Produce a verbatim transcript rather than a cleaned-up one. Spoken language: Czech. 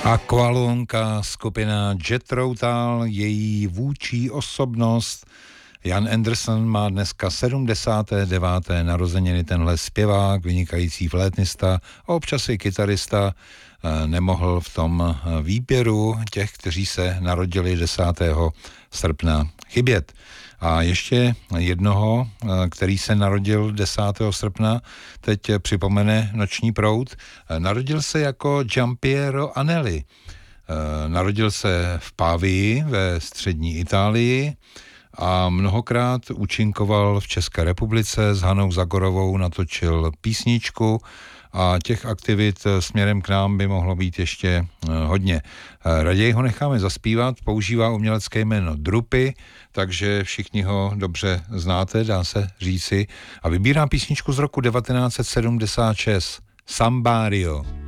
Aqualunka, skupina Jethro Tull, její vůdčí osobnost Jan Anderson má dneska sedmdesáté deváté narozeniny. Tenhle zpěvák, vynikající flétnista a občas i kytarista, nemohl v tom výběru těch, kteří se narodili desátého srpna chybět. A ještě jednoho, který se narodil desátého srpna, teď připomene Noční proud. Narodil se jako Giampiero Anelli. Narodil se v Pavii ve střední Itálii a mnohokrát účinkoval v České republice. S Hanou Zagorovou natočil písničku a těch aktivit směrem k nám by mohlo být ještě hodně. Raději ho necháme zaspívat, používá umělecké jméno Drupy, takže všichni ho dobře znáte, dá se říci. A vybírám písničku z roku devatenáct set sedmdesát šest, Sambario.